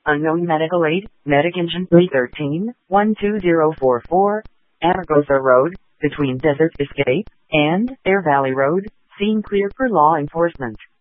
Unknown medical aid, Medication 313-12044, Aragosa Road, between Desert Escape and Air Valley Road, seen clear for law enforcement.